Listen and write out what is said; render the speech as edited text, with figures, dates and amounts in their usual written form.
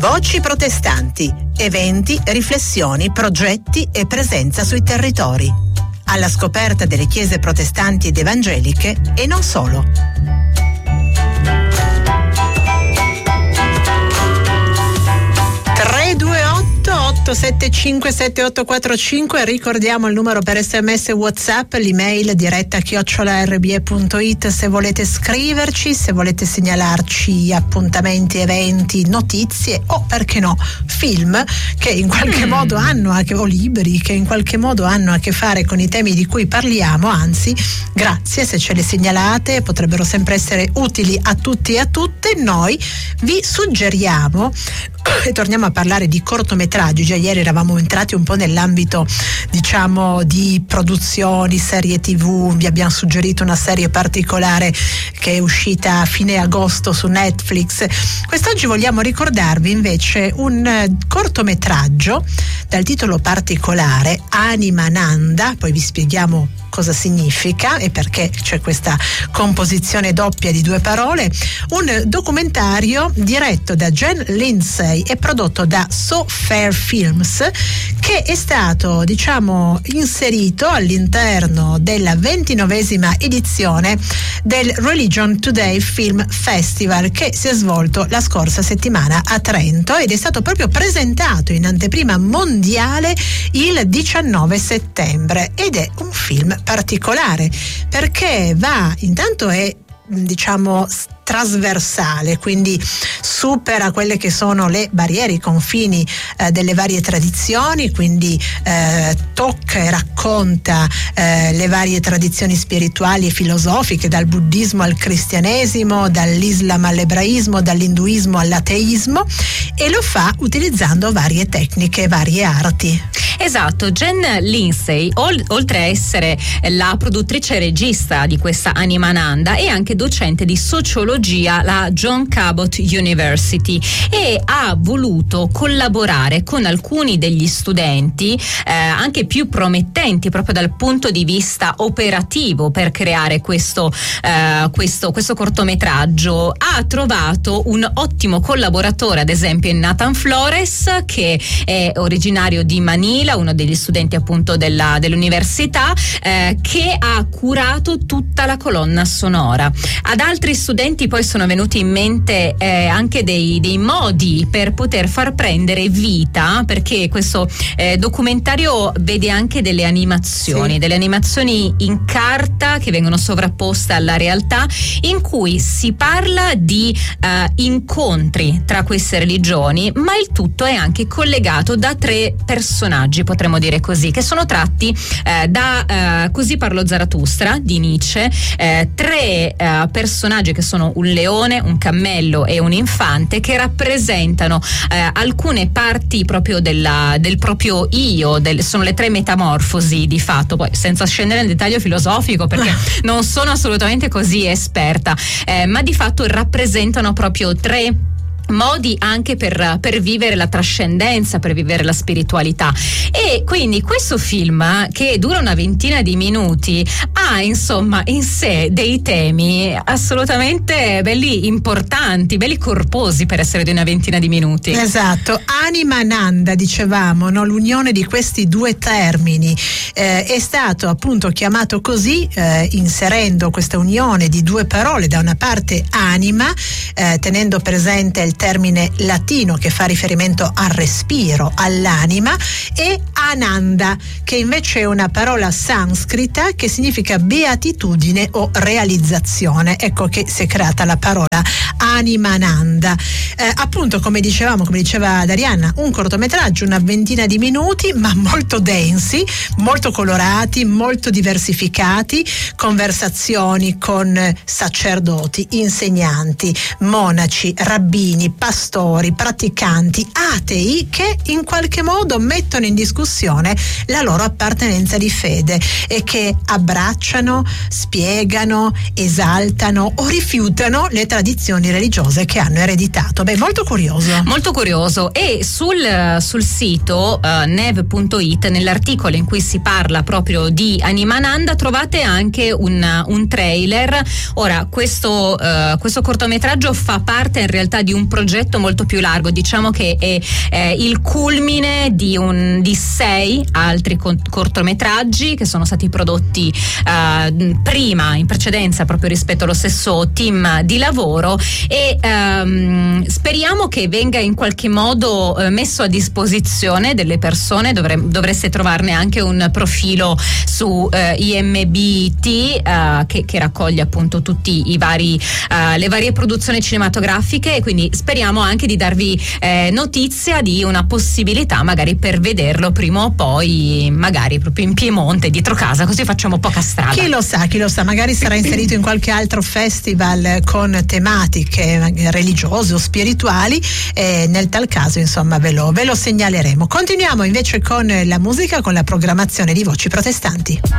Voci protestanti, eventi, riflessioni, progetti e presenza sui territori. Alla scoperta delle chiese protestanti ed evangeliche e non solo. 8757845, ricordiamo il numero per SMS WhatsApp, l'email diretta @rbe.it se volete scriverci, se volete segnalarci appuntamenti, eventi, notizie o perché no film che in qualche modo hanno o libri che in qualche modo hanno a che fare con i temi di cui parliamo, anzi grazie se ce le segnalate, potrebbero sempre essere utili a tutti e a tutte. Noi vi suggeriamo e torniamo a parlare di cortometraggi. Già ieri eravamo entrati un po' nell'ambito, diciamo, di produzioni, serie TV. Vi abbiamo suggerito una serie particolare che è uscita a fine agosto su Netflix. Quest'oggi vogliamo ricordarvi invece un cortometraggio dal titolo particolare Anima Nanda, poi vi spieghiamo cosa significa e perché c'è questa composizione doppia di due parole. Un documentario diretto da Jen Lindsay e prodotto da So Fair Films, che è stato, diciamo, inserito all'interno della 29esima edizione del Religion Today Film Festival, che si è svolto la scorsa settimana a Trento ed è stato proprio presentato in anteprima mondiale il 19 settembre, ed è un film particolare perché intanto è, diciamo, trasversale, quindi supera quelle che sono le barriere, i confini delle varie tradizioni, quindi tocca e racconta le varie tradizioni spirituali e filosofiche, dal buddismo al cristianesimo, dall'islam all'ebraismo, dall'induismo all'ateismo, e lo fa utilizzando varie tecniche, varie arti. Esatto, Jen Lindsay, oltre a essere la produttrice e regista di questa Anima Nanda, è anche docente di sociologia alla John Cabot University e ha voluto collaborare con alcuni degli studenti anche più promettenti proprio dal punto di vista operativo per creare questo cortometraggio. Ha trovato un ottimo collaboratore, ad esempio in Nathan Flores, che è originario di Manila, uno degli studenti appunto dell'università, che ha curato tutta la colonna sonora. Ad altri studenti poi sono venuti in mente anche dei modi per poter far prendere vita, perché questo documentario vede anche delle animazioni in carta che vengono sovrapposte alla realtà, in cui si parla di incontri tra queste religioni, ma il tutto è anche collegato da tre personaggi, potremmo dire così, che sono tratti da Così parlò Zarathustra di Nietzsche, tre personaggi che sono un leone, un cammello e un infante, che rappresentano alcune parti proprio del proprio io, sono le tre metamorfosi di fatto, poi senza scendere nel dettaglio filosofico perché non sono assolutamente così esperta, ma di fatto rappresentano proprio tre modi anche per vivere la trascendenza, per vivere la spiritualità. E quindi questo film, che dura una ventina di minuti, ha insomma in sé dei temi assolutamente belli importanti, belli corposi per essere di una ventina di minuti. Esatto, Anima Nanda, dicevamo, no? L'unione di questi due termini è stato appunto chiamato così, inserendo questa unione di due parole, da una parte anima, tenendo presente il termine latino che fa riferimento al respiro, all'anima, e Ananda, che invece è una parola sanscrita che significa beatitudine o realizzazione. Ecco che si è creata la parola Anima Nanda. Appunto, come diceva Darianna, un cortometraggio, una ventina di minuti, ma molto densi, molto colorati, molto diversificati, conversazioni con sacerdoti, insegnanti, monaci, rabbini, pastori, praticanti, atei, che in qualche modo mettono in discussione la loro appartenenza di fede e che abbracciano, spiegano, esaltano o rifiutano le tradizioni religiose che hanno ereditato. beh, molto curioso. Molto curioso. E sul sito nev.it, nell'articolo in cui si parla proprio di Animananda, trovate anche un trailer. Ora, questo cortometraggio fa parte in realtà di un progetto molto più largo, diciamo che è il culmine di 6 altri cortometraggi che sono stati prodotti prima, in precedenza, proprio rispetto allo stesso team di lavoro, e speriamo che venga in qualche modo messo a disposizione delle persone. Dovreste trovarne anche un profilo su IMBT che raccoglie appunto tutti le varie produzioni cinematografiche, e quindi speriamo anche di darvi notizia di una possibilità magari per vederlo prima o poi, magari proprio in Piemonte, dietro casa, così facciamo poca strada. Chi lo sa, magari sarà inserito in qualche altro festival con tematiche religiose o spirituali, nel tal caso insomma ve lo segnaleremo. Continuiamo invece con la musica, con la programmazione di Voci Protestanti.